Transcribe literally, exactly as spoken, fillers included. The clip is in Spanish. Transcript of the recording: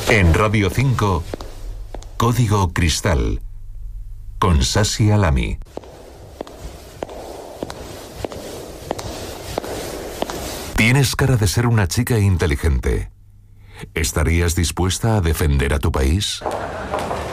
En Radio cinco, Código Cristal, con Sasi Alami. Tienes cara de ser una chica inteligente. ¿Estarías dispuesta a defender a tu país?